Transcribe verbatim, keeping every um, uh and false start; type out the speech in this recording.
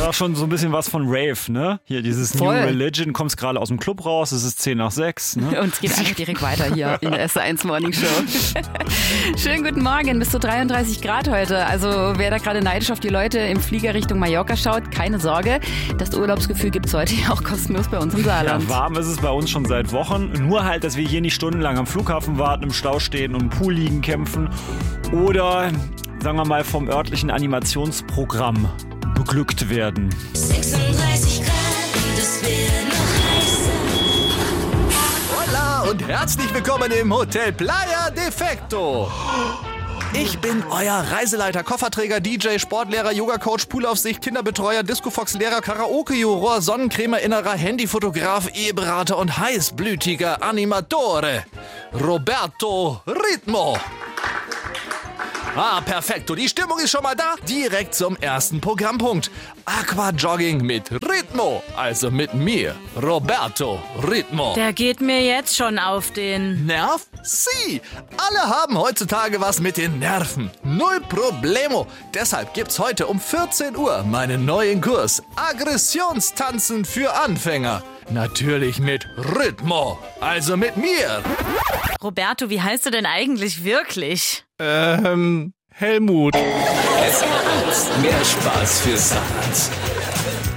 Hat auch schon so ein bisschen was von Rave, ne? Hier dieses Voll. New Religion, kommst gerade aus dem Club raus, es ist zehn nach sechs, ne? Und es geht einfach direkt weiter hier in der S eins Morning Show. Schönen guten Morgen, bis zu dreiunddreißig Grad heute. Also wer da gerade neidisch auf die Leute im Flieger Richtung Mallorca schaut, keine Sorge. Das Urlaubsgefühl gibt es heute auch kostenlos bei uns im Saarland. Ja, warm ist es bei uns schon seit Wochen. Nur halt, dass wir hier nicht stundenlang am Flughafen warten, im Stau stehen und im Pool liegen kämpfen. Oder, sagen wir mal, vom örtlichen Animationsprogramm beglückt werden. sechsunddreißig Grad und es wird noch heißer. Hola und herzlich willkommen im Hotel Playa Defecto. Ich bin euer Reiseleiter, Kofferträger, D J, Sportlehrer, Yoga-Coach, Poolaufsicht, Kinderbetreuer, Discofox-Lehrer, Karaoke-Juror, Sonnencreme-Innerer, Handyfotograf, Eheberater und heißblütiger Animatore. Roberto Ritmo. Ah, perfekto. Die Stimmung ist schon mal da. Direkt zum ersten Programmpunkt. Aquajogging mit Ritmo. Also mit mir, Roberto Ritmo. Der geht mir jetzt schon auf den... Nerv? Sie! Alle haben heutzutage was mit den Nerven. Null Problemo. Deshalb gibt's heute um vierzehn Uhr meinen neuen Kurs Aggressionstanzen für Anfänger. Natürlich mit Ritmo. Also mit mir. Roberto, wie heißt du denn eigentlich wirklich? Ähm, Helmut. S R eins, mehr Spaß für Saarland.